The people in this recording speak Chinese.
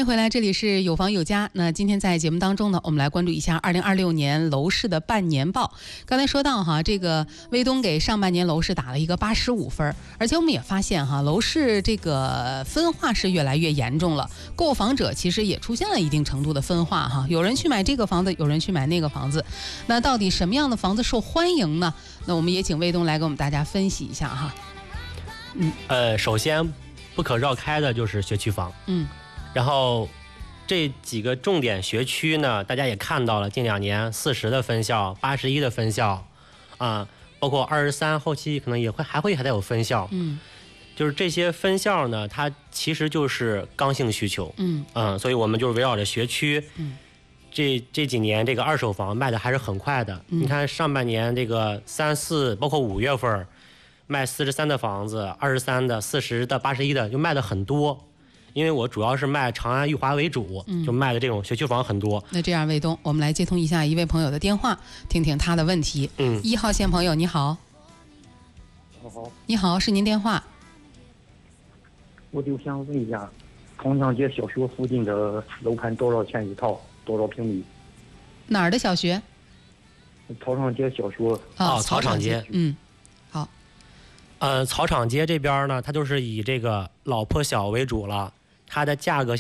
迎回来，这里是有房有家。那今天在节目当中呢，我们来关注一下2026年楼市的半年报。刚才说到哈，这个卫东给上半年楼市打了一个85分，而且我们也发现哈，楼市这个分化是越来越严重了，购房者其实也出现了一定程度的分化哈，有人去买这个房子，有人去买那个房子。那到底什么样的房子受欢迎呢？那我们也请卫东来给我们大家分析一下哈。 首先不可绕开的就是学区房。然后这几个重点学区呢，大家也看到了，近2年40的分校，81的分校，包括23后期可能还得有分校。就是这些分校呢，它其实就是刚性需求。所以我们就是围绕着学区。这几年这个二手房卖的还是很快的。你看上半年这个3、4，包括5月份卖43的房子，23的、40的、81的就卖的很多。因为我主要是卖长安、裕华为主，就卖的这种学区房很多。 那这样，卫东，我们来接通一下一位朋友的电话，听听他的问题。1号线朋友，你好。你好，是您电话。 我就想问一下，朝长街小学附近的楼盘多少钱一套？多少平米？ 哪儿的小学？ 朝长街小学。 草场街。 好。 草场街这边呢，它就是以这个老破小为主了，它的价格